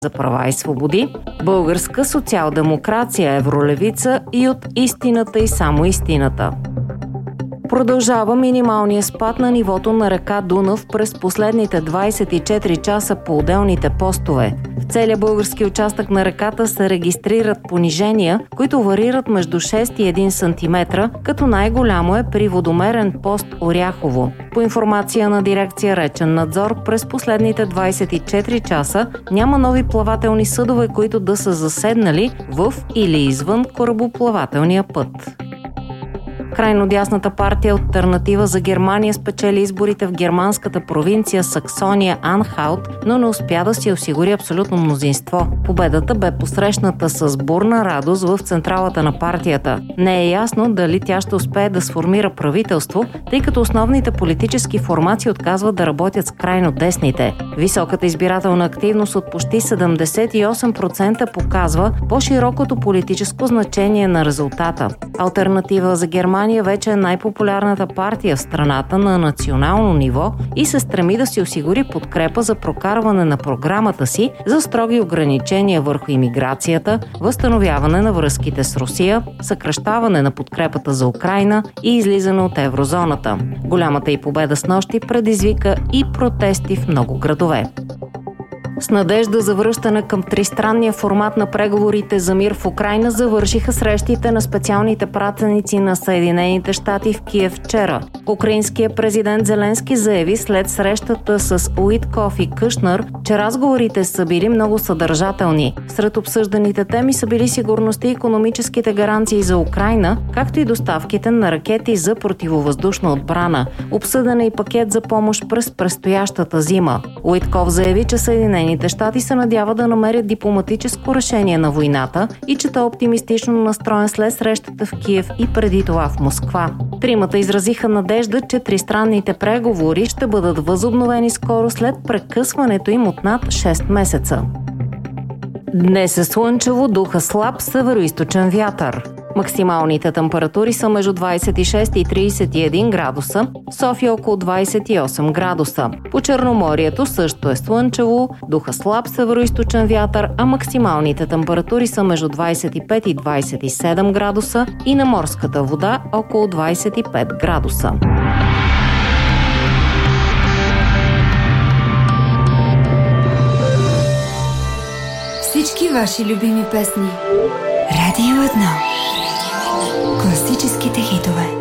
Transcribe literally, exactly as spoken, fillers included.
за права и свободи, Българска социал-демокрация, Евролевица и от Истината и само истината. Продължава минималния спад на нивото на река Дунав през последните двадесет и четири часа по отделните постове. В целия български участък на реката се регистрират понижения, които варират между шест и един сантиметра, като най-голямо е при водомерен пост Оряхово. По информация на дирекция Речен надзор, през последните двадесет и четири часа няма нови плавателни съдове, които да са заседнали в или извън корабоплавателния път. Крайно дясната партия Алтернатива за Германия спечели изборите в германската провинция Саксония-Анхалт, но не успя да си осигури абсолютно мнозинство. Победата бе посрещната с бурна радост в централата на партията. Не е ясно дали тя ще успее да сформира правителство, тъй като основните политически формации отказват да работят с крайно десните. Високата избирателна активност от почти седемдесет и осем процента показва по-широкото политическо значение на резултата. Алтернатива за Германия вече е най-популярната партия в страната на национално ниво и се стреми да си осигури подкрепа за прокарване на програмата си за строги ограничения върху имиграцията, възстановяване на връзките с Русия, съкращаване на подкрепата за Украйна и излизане от еврозоната. Голямата й победа снощи предизвика и протести в много градове. С надежда за връщане към тристранния формат на преговорите за мир в Украйна завършиха срещите на специалните пратеници на Съединените щати в Киев вчера. Украинският президент Зеленски заяви след срещата с Уитков и Кушнер, че разговорите са били много съдържателни. Сред обсъжданите теми са били сигурността и икономическите гаранции за Украйна, както и доставките на ракети за противовъздушна отбрана. Обсъден е и пакет за помощ през предстоящата зима. Уитков заяви, че Съединените щати се надява да намерят дипломатическо решение на войната и че той е оптимистично настроен след срещата в Киев и преди това в Москва. Тримата изразиха надежда, че тристранните преговори ще бъдат възобновени скоро след прекъсването им от над шест месеца. Днес е слънчево, духа слаб североизточен вятър. Максималните температури са между двадесет и шест и тридесет и един градуса, в София около двадесет и осем градуса. По Черноморието също е слънчево, духа слаб североизточен вятър, а максималните температури са между двадесет и пет и двадесет и седем градуса и на морската вода около двадесет и пет градуса. Всички ваши любими песни. Радио едно. Класическите хитове.